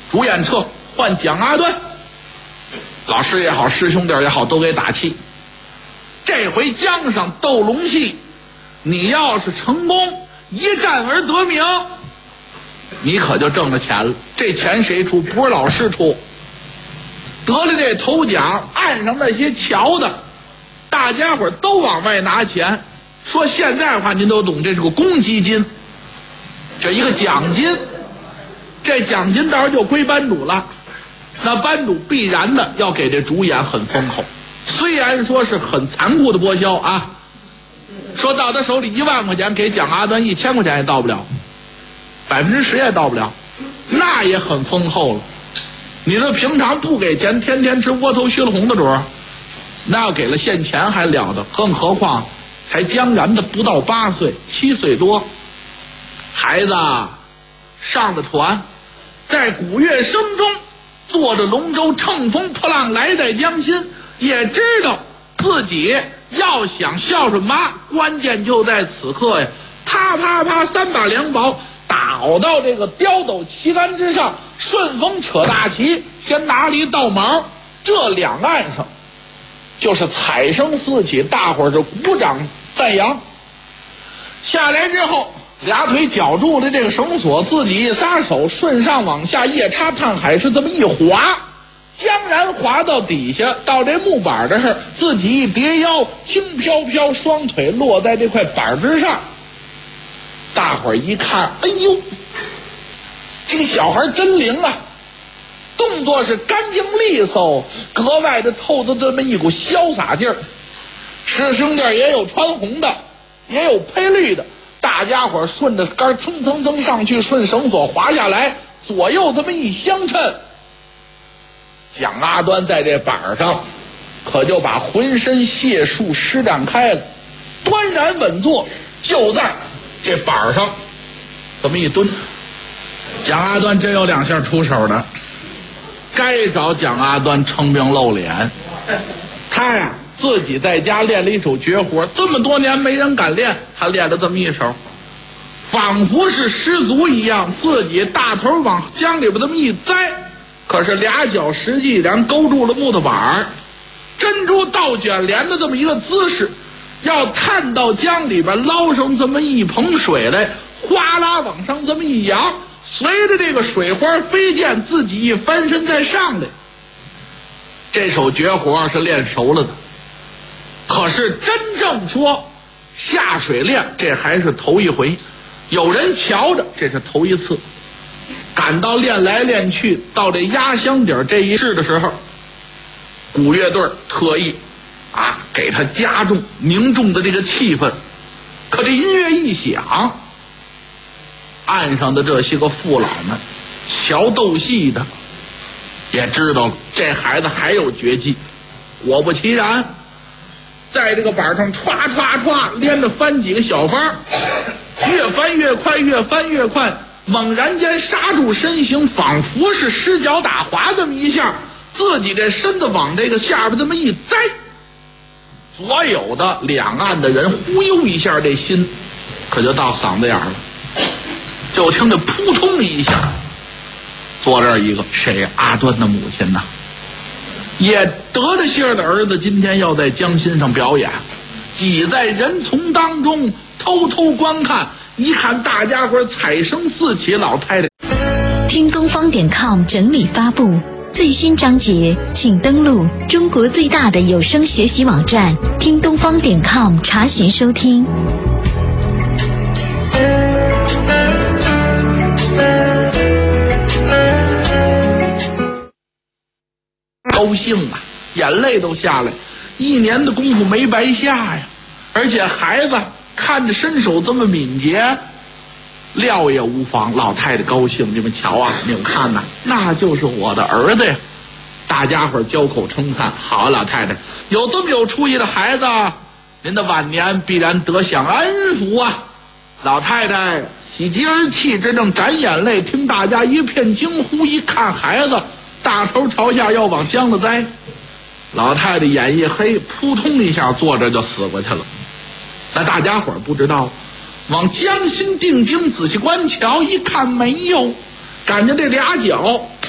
主演撤，换蒋阿端。老师也好，师兄弟也好，都给打气。这回江上斗龙戏，你要是成功一战而得名，你可就挣了钱了。这钱谁出？不是老师出。得了这头奖，岸上那些瞧的，大家伙都往外拿钱。说现在的话您都懂，这是个公积金，这一个奖金，这奖金到时候就归班主了。那班主必然的要给这主演很丰厚，虽然说是很残酷的剥削啊，说到他手里1万块钱，给蒋阿端1000块钱也到不了，10%也到不了，那也很丰厚了。你说平常不给钱，天天吃窝头熏了红的主，那要给了现钱还了得，更何况才将然的不到8岁，7岁多，孩子上了船，在古乐声中坐着龙舟乘风破浪来在江心，也知道自己要想孝顺妈，关键就在此刻呀！啪啪啪，3把两宝倒到这个雕斗旗杆之上，顺风扯大旗，先拿了一道毛，这两岸上就是彩声四起，大伙儿是鼓掌赞扬。下来之后，俩腿绞住了这个绳索，自己一撒手，顺上往下夜叉探海是这么一滑，将然滑到底下，到这木板的事，自己一叠腰，轻飘飘，双腿落在这块板之上。大伙儿一看，哎呦，这个小孩真灵啊，动作是干净利索，格外的透着这么一股潇洒劲儿。师兄弟也有穿红的，也有配绿的，大家伙顺着杆蹭蹭蹭上去，顺绳索滑下来，左右这么一相衬，蒋阿端在这板上可就把浑身解数施展开了，端然稳坐，就在这板上这么一蹲。蒋阿端真有2下出手的，该找蒋阿端称病露脸。他呀自己在家练了一手绝活，这么多年没人敢练，他练了这么一手，仿佛是失足一样，自己大头往江里边这么一栽，可是俩脚实际然勾住了木头板，珍珠倒卷帘的这么一个姿势，要探到江里边捞上这么一盆水来，哗啦往上这么一扬，随着这个水花飞溅，自己一翻身再上来。这手绝活是练熟了的，可是真正说下水练，这还是头一回，有人瞧着，这是头一次。赶到练来练去，到这压箱底这一试的时候，鼓乐队特意给他加重凝重的这个气氛。可这音乐一响，岸上的这些个父老们瞧斗戏的也知道了，这孩子还有绝技。果不其然，在这个板上歘歘歘连着翻几个小方，越翻越快，越翻越快，猛然间刹住身形，仿佛是失脚打滑这么一下，自己这身子往这个下边这么一栽，所有的两岸的人忽悠一下，这心可就到嗓子眼了。就听着扑通一下，坐这儿一个谁？阿端的母亲呐，也得着信儿的儿子今天要在江心上表演，挤在人丛当中偷偷观看，一看大家伙彩声四起，老太太听东方.com 整理发布最新章节，请登录中国最大的有声学习网站听东方.com查询收听。 高兴啊，眼泪都下来，1年的功夫没白下呀！而且孩子看着身手这么敏捷，料也无妨。老太太高兴，你们瞧啊，你们看呐，那就是我的儿子呀！大家伙交口称赞，好啊，老太太有这么有出息的孩子，您的晚年必然得享恩福啊！老太太喜极而泣之，正展眼泪，听大家一片惊呼，一看孩子大头朝下要往江里栽，老太太眼一黑，扑通一下坐着就死过去了。那大家伙不知道，往江心定睛仔细观瞧，一看没有，感觉这俩脚